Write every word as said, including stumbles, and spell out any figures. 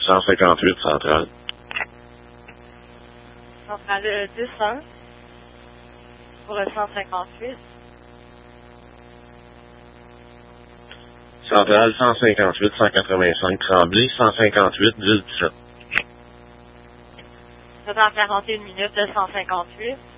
cent cinquante-huit, centrale. Centrale dix un pour le cent cinquante-huit. Centrale cent cinquante-huit, cent quatre-vingt-cinq, Tremblay, cent cinquante-huit, dix dix-sept. C'est dans quarante et une minutes de cent cinquante-huit.